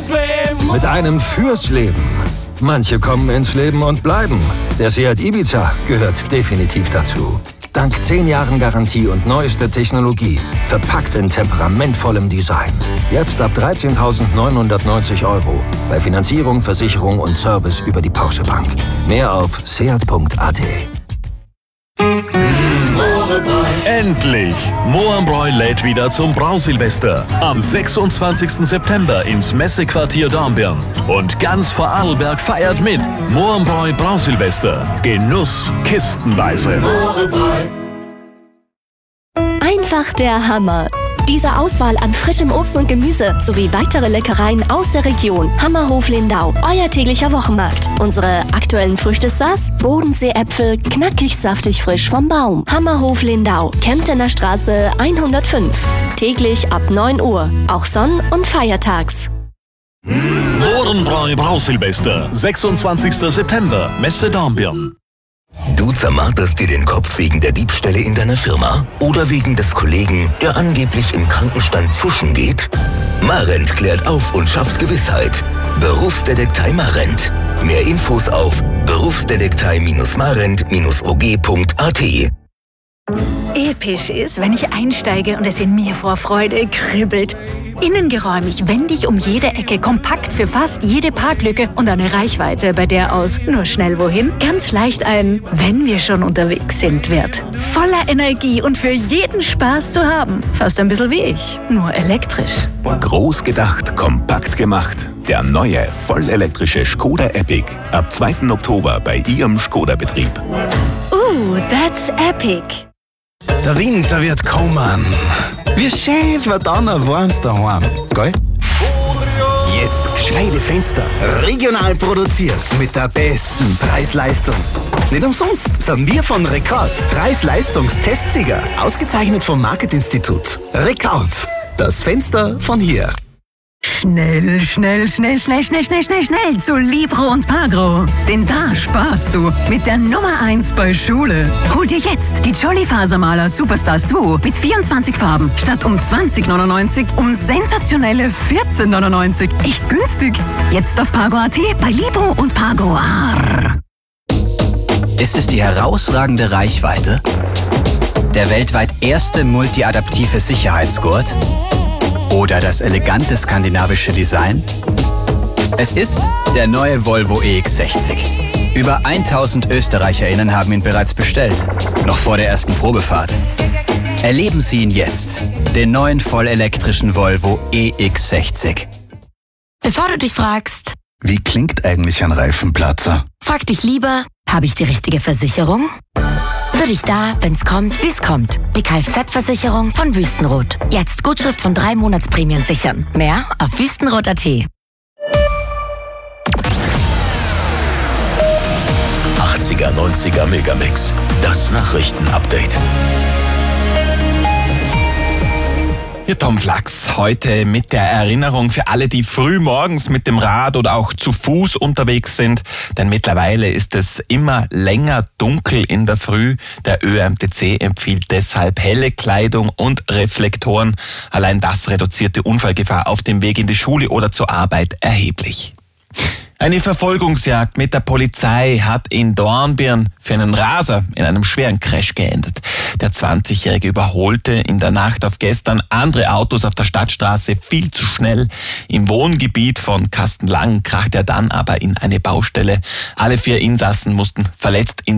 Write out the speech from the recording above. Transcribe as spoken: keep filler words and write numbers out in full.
fürs Leben. Mit einem fürs Leben. Manche kommen ins Leben und bleiben. Der Seat Ibiza gehört definitiv dazu. Dank zehn Jahren Garantie und neuester Technologie. Verpackt in temperamentvollem Design. Jetzt ab dreizehntausendneunhundertneunzig Euro. Bei Finanzierung, Versicherung und Service über die Porsche Bank. Mehr auf seat punkt a t. Endlich! Mohrenbräu lädt wieder zum Brausilvester. Am sechsundzwanzigsten September ins Messequartier Dornbirn. Und ganz Vorarlberg feiert mit. Mohrenbräu Brausilvester. Genuss kistenweise. Einfach der Hammer. Diese Auswahl an frischem Obst und Gemüse sowie weitere Leckereien aus der Region. Hammerhof Lindau, euer täglicher Wochenmarkt. Unsere aktuellen Früchtestars? Bodenseeäpfel, knackig saftig frisch vom Baum. Hammerhof Lindau, Kemptener Straße hundertfünf. Täglich ab neun Uhr, auch sonn- und feiertags. Mohrenbräu Brausilvester, sechsundzwanzigsten September, Messe Dornbirn. Du zermarterst dir den Kopf wegen der Diebstähle in deiner Firma oder wegen des Kollegen, der angeblich im Krankenstand pfuschen geht? Marent klärt auf und schafft Gewissheit. Berufsdetektei Marent. Mehr Infos auf berufsdetektei marent o g punkt a t. Episch ist, wenn ich einsteige und es in mir vor Freude kribbelt. Innengeräumig, wendig um jede Ecke, kompakt für fast jede Parklücke und eine Reichweite, bei der aus nur schnell wohin ganz leicht ein "Wenn wir schon unterwegs sind" wird. Voller Energie und für jeden Spaß zu haben. Fast ein bisschen wie ich, nur elektrisch. Groß gedacht, kompakt gemacht. Der neue, vollelektrische Skoda Epic. Ab zweiten Oktober bei Ihrem Skoda-Betrieb. Ooh, that's epic. Der Winter wird kommen. Wie schön wird dann ein warmes daheim, gell? Jetzt gescheite Fenster. Regional produziert mit der besten Preis-Leistung. Nicht umsonst sind wir von Rekord. Preis-Leistungs-Testsieger. Ausgezeichnet vom Marketinstitut. Rekord. Das Fenster von hier. Schnell, schnell, schnell, schnell, schnell, schnell, schnell, schnell zu Libro und Pagro. Denn da sparst du mit der Nummer eins bei Schule. Hol dir jetzt die Jolly Fasermaler Superstars Duo mit vierundzwanzig Farben statt um zwanzig neunundneunzig um sensationelle vierzehn neunundneunzig. Echt günstig. Jetzt auf Pagro punkt a t bei Libro und Pagro. Arr. Ist es die herausragende Reichweite? Der weltweit erste multiadaptive Sicherheitsgurt? Oder das elegante skandinavische Design? Es ist der neue Volvo E X sechzig. Über tausend ÖsterreicherInnen haben ihn bereits bestellt, noch vor der ersten Probefahrt. Erleben Sie ihn jetzt, den neuen vollelektrischen Volvo E X sechzig. Bevor du dich fragst, Wie klingt eigentlich ein Reifenplatzer? frag dich lieber, habe ich die richtige Versicherung? Für dich da, wenn's kommt, wie's kommt. Die Kfz-Versicherung von Wüstenrot. Jetzt Gutschrift von drei Monatsprämien sichern. Mehr auf wüstenrot punkt a t. achtziger, neunziger Megamix. Das Nachrichtenupdate. Hier Tom Flachs, heute mit der Erinnerung für alle, die früh morgens mit dem Rad oder auch zu Fuß unterwegs sind. Denn mittlerweile ist es immer länger dunkel in der Früh. Der Ö M T C empfiehlt deshalb helle Kleidung und Reflektoren. Allein das reduziert die Unfallgefahr auf dem Weg in die Schule oder zur Arbeit erheblich. Eine Verfolgungsjagd mit der Polizei hat in Dornbirn für einen Raser in einem schweren Crash geendet. Der zwanzigjährige überholte in der Nacht auf gestern andere Autos auf der Stadtstraße viel zu schnell. Im Wohngebiet von Kastenlang krachte er dann aber in eine Baustelle. Alle vier Insassen mussten verletzt in